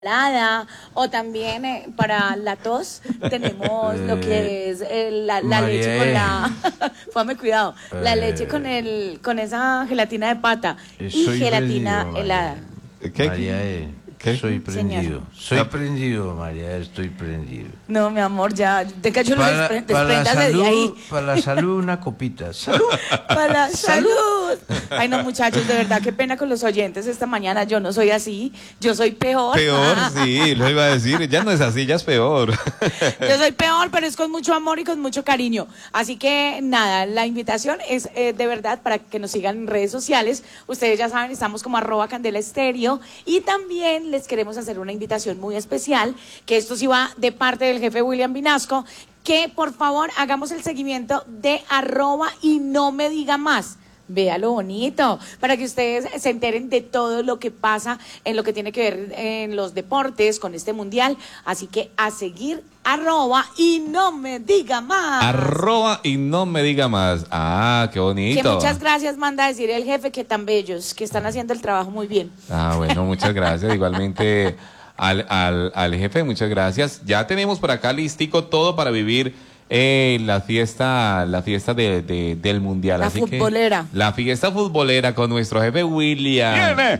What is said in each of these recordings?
ensalada, o también para la tos tenemos lo que es la leche con la fame, cuidado, la leche con esa gelatina de pata y Soy gelatina prendido, helada. ¿Qué? María, ¿Qué? soy prendido. Señor. Soy prendido, María, estoy prendido. No, mi amor, ya te cacho los desprendas de ahí. Para la salud, una copita. ¡Salud! Para la salud. Ay, no, muchachos, de verdad, qué pena con los oyentes esta mañana. Yo no soy así, yo soy peor. Peor, sí, lo iba a decir. Ya no es así, ya es peor. Yo soy peor, pero es con mucho amor y con mucho cariño. Así que nada, la invitación es de verdad para que nos sigan en redes sociales. Ustedes ya saben, estamos como @CandelaEstéreo. Y también les queremos hacer una invitación muy especial, que esto sí va de parte del jefe William Vinasco, que por favor hagamos el seguimiento de @y no me diga más. Vea lo bonito, para que ustedes se enteren de todo lo que pasa en lo que tiene que ver en los deportes con este mundial. Así que a seguir @y no me diga más. @y no me diga más. Ah, qué bonito. Que muchas gracias manda a decir el jefe, que tan bellos, que están haciendo el trabajo muy bien. Ah, bueno, muchas gracias. Igualmente al jefe, muchas gracias. Ya tenemos por acá listico todo para vivir la fiesta del mundial. La Así futbolera. Que, la fiesta futbolera con nuestro jefe William.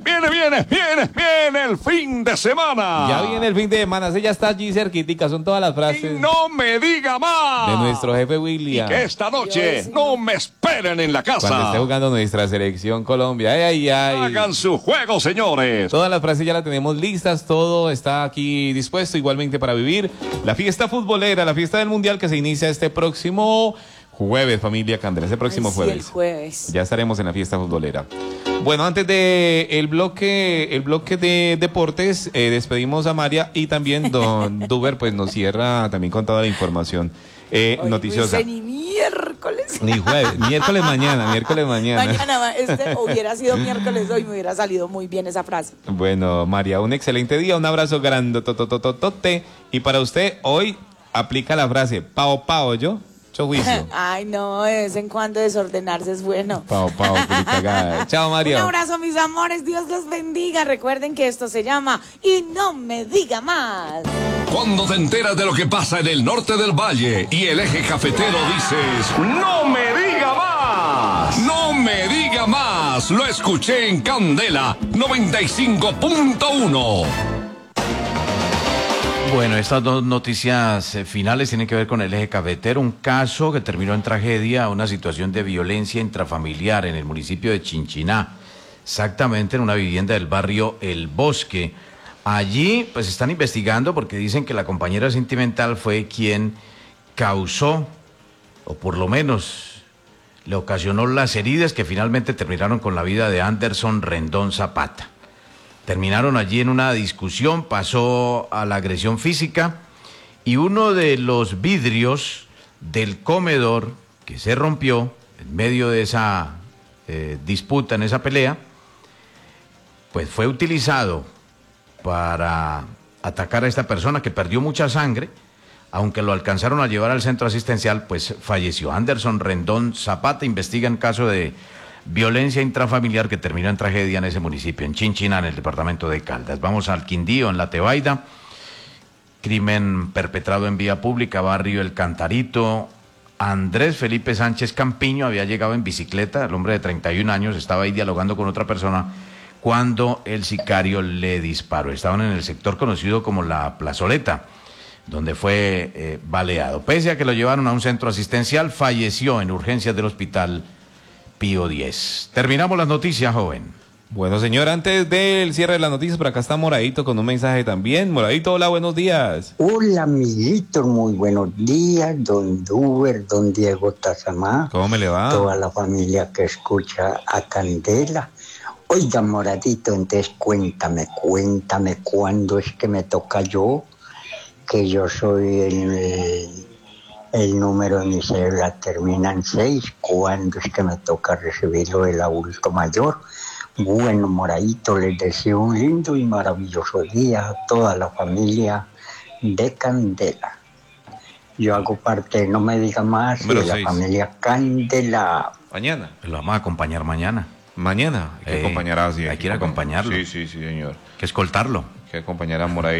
Viene el fin de semana. Ya viene el fin de semana, ya está allí cerquitica, son todas las frases. Y no me diga más. De nuestro jefe William. Y que esta noche no me esperen en la casa. Cuando esté jugando nuestra selección Colombia. Ay. Hagan su juego, señores. Todas las frases ya las tenemos listas, todo está aquí dispuesto igualmente para vivir la fiesta futbolera, la fiesta del mundial que se inicia este próximo jueves, familia Candela, este próximo jueves. Sí, el jueves. Ya estaremos en la fiesta futbolera. Bueno, antes de el bloque de deportes, despedimos a María y también don Duber pues nos cierra también con toda la información noticiosa. Ni miércoles. Ni jueves, miércoles mañana. Mañana, hubiera sido miércoles hoy, me hubiera salido muy bien esa frase. Bueno, María, un excelente día, un abrazo grande, totototote. Y para usted, hoy aplica la frase, pao, yo, juicio. Ay, no, de vez en cuando desordenarse es bueno. Pao, cagada. Chao, María. Un abrazo, mis amores, Dios los bendiga. Recuerden que esto se llama Y no me diga más. Cuando te enteras de lo que pasa en el norte del valle y el eje cafetero, dices, ¡no me diga más! ¡No me diga más! Lo escuché en Candela 95.1. Bueno, estas dos noticias finales tienen que ver con el eje cafetero, un caso que terminó en tragedia, una situación de violencia intrafamiliar en el municipio de Chinchiná, exactamente en una vivienda del barrio El Bosque. Allí pues están investigando porque dicen que la compañera sentimental fue quien causó, o por lo menos le ocasionó las heridas que finalmente terminaron con la vida de Anderson Rendón Zapata. Terminaron allí en una discusión, pasó a la agresión física y uno de los vidrios del comedor que se rompió en medio de esa disputa, en esa pelea, pues fue utilizado para atacar a esta persona que perdió mucha sangre. Aunque lo alcanzaron a llevar al centro asistencial, pues falleció. Anderson Rendón Zapata investiga en caso de violencia intrafamiliar que terminó en tragedia en ese municipio, en Chinchiná, en el departamento de Caldas. Vamos al Quindío, en La Tebaida. Crimen perpetrado en vía pública, barrio El Cantarito. Andrés Felipe Sánchez Campiño había llegado en bicicleta, el hombre de 31 años, estaba ahí dialogando con otra persona cuando el sicario le disparó. Estaban en el sector conocido como La Plazoleta, donde fue baleado. Pese a que lo llevaron a un centro asistencial, falleció en urgencias del hospital Pío X. Terminamos las noticias, joven. Bueno, señor, antes del cierre de las noticias, por acá está Moradito con un mensaje también. Moradito, hola, buenos días. Hola, amiguitos, muy buenos días, don Duber, don Diego Tazamá. ¿Cómo me le va? Toda la familia que escucha a Candela. Oiga, Moradito, entonces cuéntame, cuándo es que me toca yo, que yo soy el número de mi cédula termina en 6, cuándo es que me toca recibirlo del adulto mayor. Bueno, Moradito, les deseo un lindo y maravilloso día a toda la familia de Candela. Yo hago parte de No Me Diga Más Número de la 6. familia Candela. Mañana. Lo vamos a acompañar mañana. Mañana hay que acompañar así. Hay que ir a acompañarlo. Sí, señor. Hay que escoltarlo. que acompañar a Moradito.